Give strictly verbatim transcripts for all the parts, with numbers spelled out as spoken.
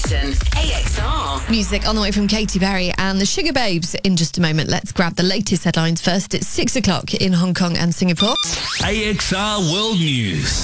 station, A X R. Music on the way from Katy Perry and the Sugar Babes in just a moment. Let's grab the latest headlines first. It's six o'clock in Hong Kong and Singapore. A X R World News.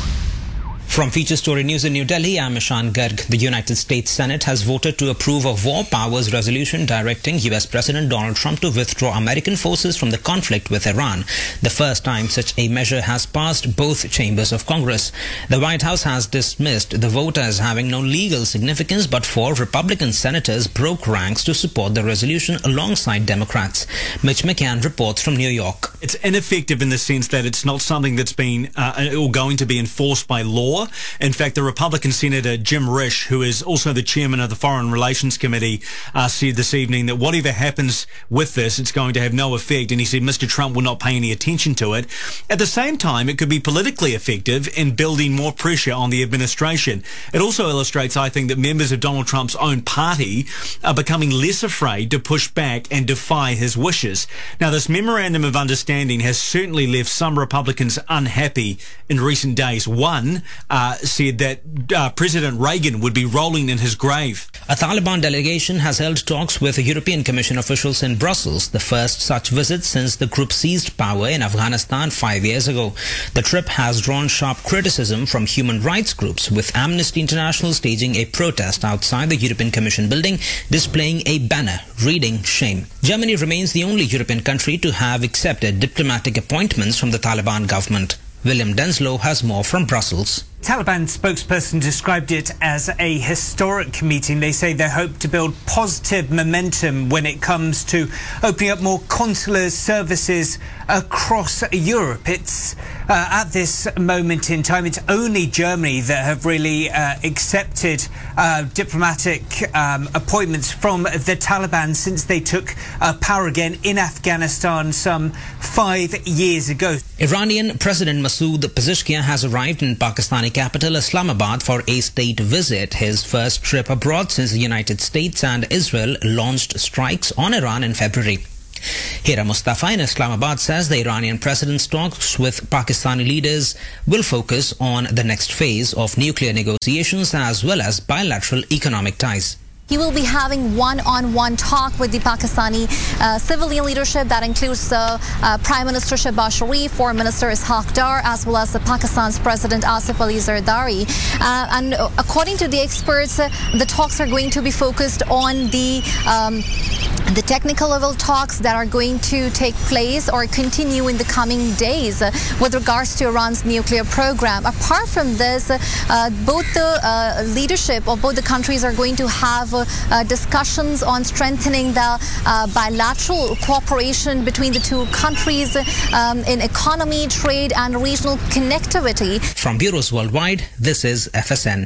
From Feature Story News in New Delhi, I'm Ishan Garg. The United States Senate has voted to approve a war powers resolution directing U S President Donald Trump to withdraw American forces from the conflict with Iran. The first time such a measure has passed both chambers of Congress. The White House has dismissed the vote as having no legal significance, but four Republican senators broke ranks to support the resolution alongside Democrats. Mitch McCann reports from New York. It's ineffective in the sense that it's not something that's been uh, or going to be enforced by law. In fact, the Republican Senator Jim Risch, who is also the chairman of the Foreign Relations Committee, uh, said this evening that whatever happens with this, it's going to have no effect. And he said Mister Trump will not pay any attention to it. At the same time, it could be politically effective in building more pressure on the administration. It also illustrates, I think, that members of Donald Trump's own party are becoming less afraid to push back and defy his wishes. Now, this memorandum of understanding has certainly left some Republicans unhappy in recent days. One uh, said that uh, President Reagan would be rolling in his grave. A Taliban delegation has held talks with European Commission officials in Brussels, the first such visit since the group seized power in Afghanistan five years ago. The trip has drawn sharp criticism from human rights groups, with Amnesty International staging a protest outside the European Commission building, displaying a banner reading "Shame." Germany remains the only European country to have accepted diplomatic appointments from the Taliban government. William Denslow has more from Brussels. Taliban spokesperson described it as a historic meeting. They say they hope to build positive momentum when it comes to opening up more consular services across Europe. It's uh, at this moment in time, it's only Germany that have really uh, accepted uh, diplomatic um, appointments from the Taliban since they took uh, power again in Afghanistan some five years ago. Iranian President Masoud Pezeshkian has arrived in Pakistani capital Islamabad for a state visit, his first trip abroad since the United States and Israel launched strikes on Iran in February. Hira Mustafa in Islamabad says the Iranian president's talks with Pakistani leaders will focus on the next phase of nuclear negotiations as well as bilateral economic ties. He will be having one-on-one talk with the Pakistani uh, civilian leadership. That includes uh, uh, Prime Minister Shehbaz Sharif, Foreign Minister Ishaq Dar, as well as the Pakistan's President Asif Ali Zardari. Uh, and according to the experts, uh, the talks are going to be focused on the um, the technical level talks that are going to take place or continue in the coming days uh, with regards to Iran's nuclear program. Apart from this, uh, both the uh, leadership of both the countries are going to have uh, uh, discussions on strengthening the uh, bilateral cooperation between the two countries um, in economy, trade and regional connectivity. From bureaus worldwide, this is F S N.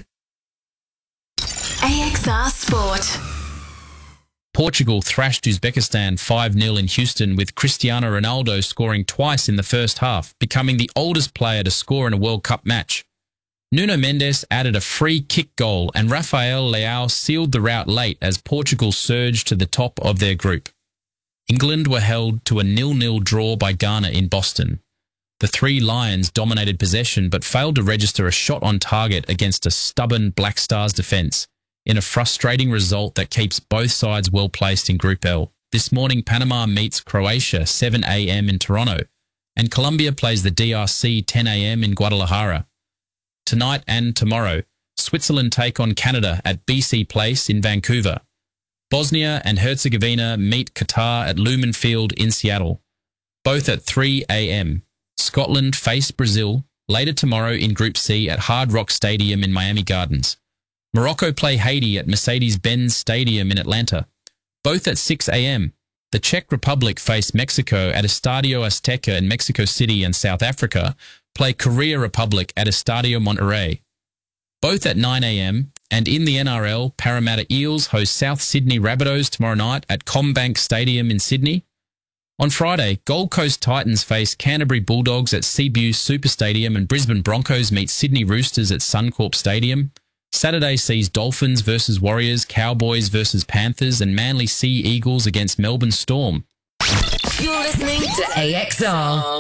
A X R Sport. Portugal thrashed Uzbekistan five nil in Houston, with Cristiano Ronaldo scoring twice in the first half, becoming the oldest player to score in a World Cup match. Nuno Mendes added a free kick goal and Rafael Leao sealed the rout late as Portugal surged to the top of their group. England were held to a nil nil draw by Ghana in Boston. The Three Lions dominated possession but failed to register a shot on target against a stubborn Black Stars defence, in a frustrating result that keeps both sides well placed in Group L. This morning, Panama meets Croatia seven a m in Toronto, and Colombia plays the D R C ten a m in Guadalajara. Tonight and tomorrow, Switzerland take on Canada at B C Place in Vancouver. Bosnia and Herzegovina meet Qatar at Lumen Field in Seattle, both at three a m Scotland face Brazil later tomorrow in Group C at Hard Rock Stadium in Miami Gardens. Morocco play Haiti at Mercedes-Benz Stadium in Atlanta, both at six a m The Czech Republic face Mexico at Estadio Azteca in Mexico City, and South Africa play Korea Republic at Estadio Monterrey, both at nine a m And in the N R L, Parramatta Eels host South Sydney Rabbitohs tomorrow night at Combank Stadium in Sydney. On Friday, Gold Coast Titans face Canterbury Bulldogs at Seabrew Super Stadium, and Brisbane Broncos meet Sydney Roosters at Suncorp Stadium. Saturday sees Dolphins versus Warriors, Cowboys versus Panthers, and Manly Sea Eagles against Melbourne Storm. You're listening to A X R.